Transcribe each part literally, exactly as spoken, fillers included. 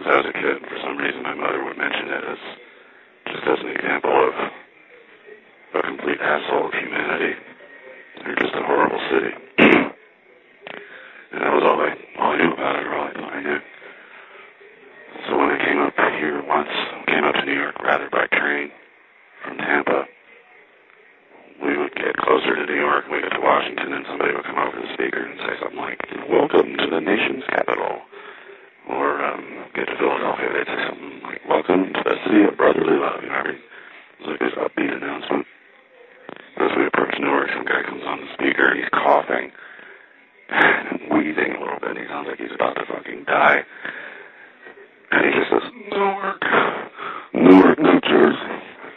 I was a kid, for some reason my mother would mention it as just as an example of a complete asshole of humanity. They're just a horrible city. And that was all I, all I knew about it, or all I thought I knew. So when I came up here once, came up to New York rather by train from Tampa, we would get closer to New York, we get to Washington, and somebody would come over the speaker and say something like, "Welcome to the nation's capital." Or um, get to Philadelphia, they'd say something like, "Welcome to the city of brotherly love." You know, every, it was like this upbeat announcement. As we approach Newark, some guy comes on the speaker, and he's coughing and wheezing a little bit. He sounds like he's about to fucking die. And he just says, "Newark, Newark, New Jersey."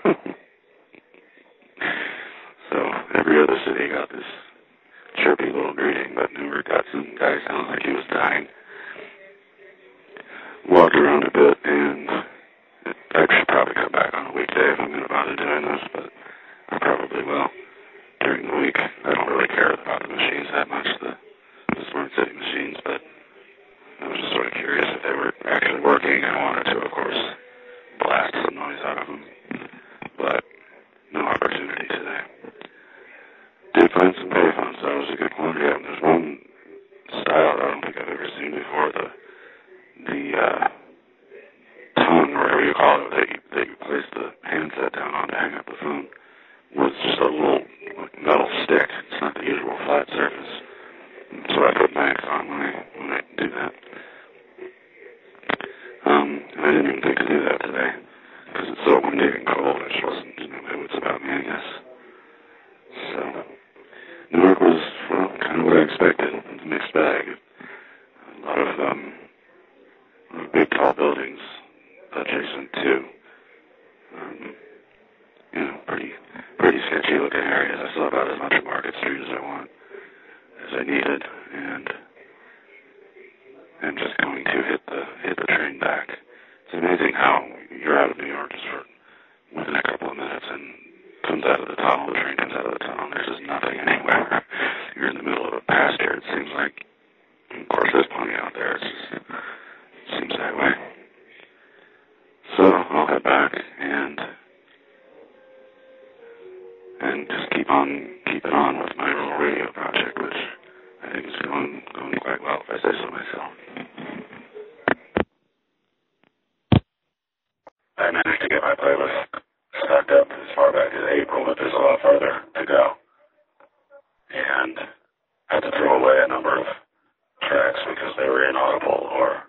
So every other city got this chirpy little greeting, but Newark got some guy sounds like he was dying. Walked around a bit, and I should probably come back on a weekday if I'm going to bother doing this, but I probably will during the week. I don't really care about the machines that much, the, the Smart City machines, but I was just sort of curious if they were actually working. I wanted to, of course, blast some noise out of them, but no opportunity today. Did find some payphones, so that was a good one. Yeah, there's one style that I don't think I've ever seen before, the the uh, tongue, or whatever you call it, that you, that you place the handset down on to hang up the phone, was just a little like, metal stick. It's not the usual flat surface. So I put max on when I, when I do that. Um, and I didn't even think to do that today, because it's so windy and cold. I just wasn't, you know, it's about me, I guess. So, New York was, well, kind of what I expected. It's a mixed bag. A lot of, um, big, tall buildings adjacent to, um, you know, pretty, pretty sketchy looking areas. I saw about as much of Market Street as I want, as I needed, and, and just going to hit the, hit the train back. It's amazing how you're out of New York just for within a couple of minutes and comes out of the tunnel, the train comes out of the tunnel, and there's just nothing anywhere. You're in the middle of a pasture, it seems like. Of course, there's plenty out there. It's just, seems that way. So I'll head back and and just keep on keeping on with my little radio project, which I think is going going quite well, if I say so myself. I managed to get my playlist stocked up as far back as April, but there's a lot further to go. And I had to throw away a number of tracks because they were inaudible or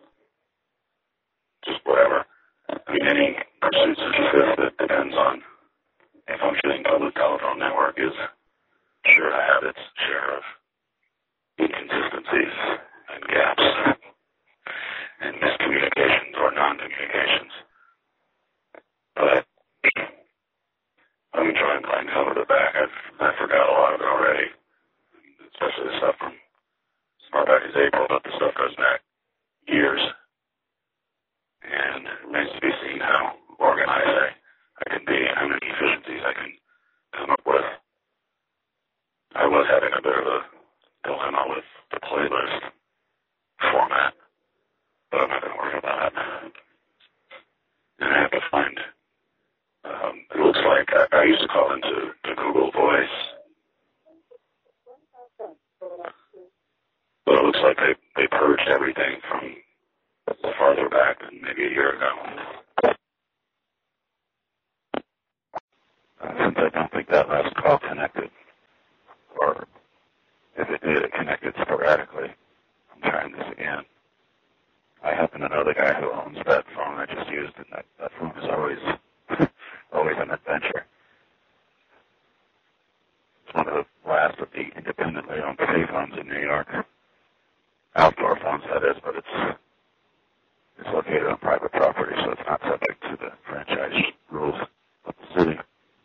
just whatever. I mean, any pursuit such as this that depends on a functioning public telephone network is sure to have its share of inconsistencies and gaps and miscommunications or non-communications. But I'm enjoying playing some of it back. I've, I forgot a lot of it already, especially the stuff from as far back as April, but the stuff goes back years. And it remains to be seen how organized I, I can be and how many efficiencies I can come up with. I was having a bit of a dilemma with the playlist format, but I'm not going to worry about that. And I have to find, um, it looks like I, I used to call into to Google Voice, but it looks like they, they purged everything from farther back than maybe a year ago. Uh, since I don't think that last call connected, or if it did, it connected sporadically. I'm trying this again. I happen to know the guy who owns that phone I just used, and that, that phone is always, always an adventure. It's one of the last of the independently owned payphones in New York. Outdoor phones, that is, but it's It's located on private property, so it's not subject to the franchise rules of the city.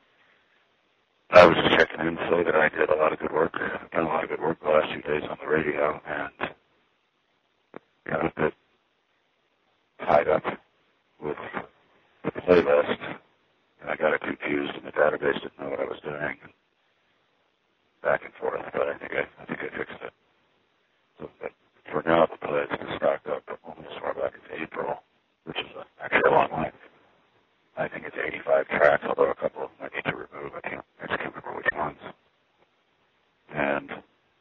I was just checking in to say that I did a lot of good work. I've done a lot of good work the last few days on the radio, and got a bit tied up with the playlist, and I got it confused, and the database didn't know what I was doing, and back and forth. But I think I, I think I fixed it. So, but for now, the playlist is stocked up only as far back as April. which is a, actually a long line. I think it's eighty-five tracks, although a couple of them I need to remove. I can't, I just can't remember which ones. And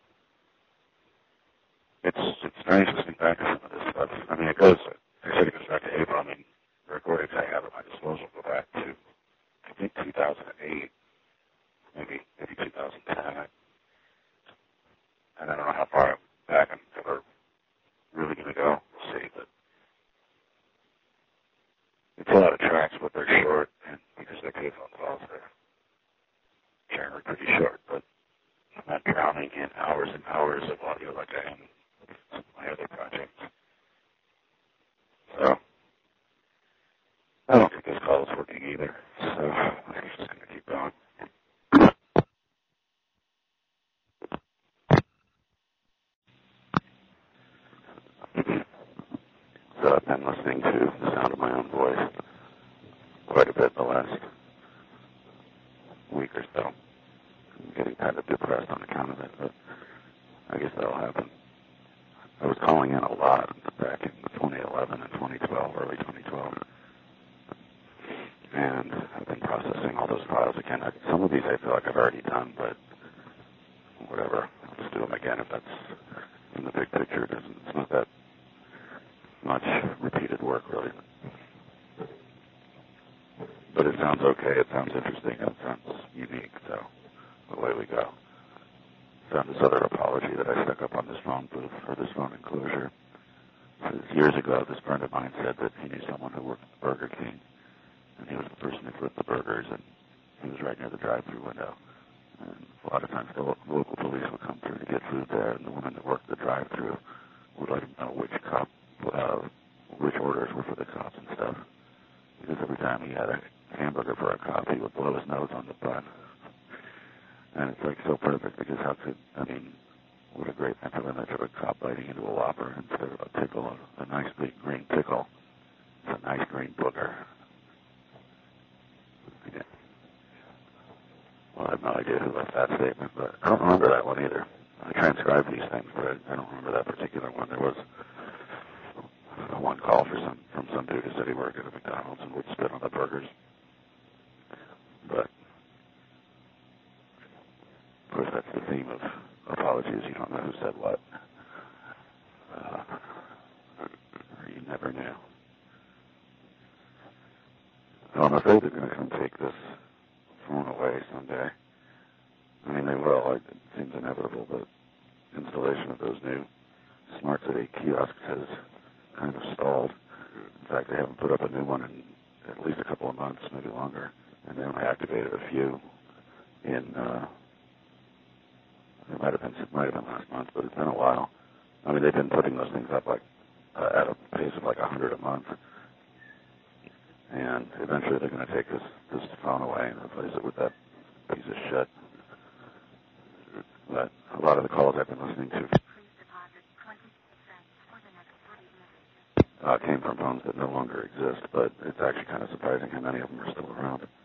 it's it's strange to think back to some of this stuff. I mean, it goes, I said it goes back to April. I mean, the recordings I have at my disposal go back to, I think, two thousand eight, maybe maybe two thousand ten. I, and I don't know how far back I'm ever really going to go. We'll see. But it's a lot of tracks, but they're short, and because they're payphone calls, they're generally pretty short. But I'm not drowning in hours and hours of audio like I am with some of my other projects. So I don't think this call is working either. So I'm just going to keep going. So I've been listening to the sound of my own voice quite a bit the last week or so. I'm getting kind of depressed on account of it, but I guess that'll happen. I was calling in a lot back in twenty eleven and twenty twelve, early twenty twelve. And I've been processing all those files again. I, some of these I feel like I've already done, but whatever. I'll just do them again if that's in the big picture. It isn't, it's not that much repeated work, really. But it sounds okay. It sounds interesting. It sounds unique. So away we go. Found this other apology that I stuck up on this phone booth, or this phone enclosure. Years ago, this friend of mine said that he knew someone who worked at Burger King, and he was the person who flipped the burgers, and he was right near the drive-thru window. And a lot of times the local police would come through to get food there, and the woman that worked the drive-thru would let him know which cop, uh, which orders were for the cops and stuff. Because every time he had a hamburger for a cop, he would blow his nose on the bun. And it's like so perfect, because how could, I mean, what a great mental image of a cop biting into a Whopper instead of a pickle, a, a nice big green pickle. It's a nice green booger. Yeah. Well, I have no idea who left that statement, but I don't remember that one either. I transcribed these things, but I, I don't remember that particular one. There was a one call for some from some dude who said he worked at a McDonald's and would spit on the burgers. But, of course, that's the theme of apologies. You don't know who said what. Uh, or you never knew. So I'm afraid they're going to come take this phone away someday. I mean, they will. It seems inevitable, but installation of those new Smart City kiosks has kind of stalled. In fact, they haven't put up a new one in at least a couple of months, maybe longer. And they only activated a few in, uh, it might have been, it might have been last month, but it's been a while. I mean, they've been putting those things up like uh, at a pace of like a hundred a month. And eventually they're going to take this, this phone away and replace it with that piece of shit. But a lot of the calls I've been listening to uh, came from phones that no longer exist, but it's actually kind of surprising how many of them are still around.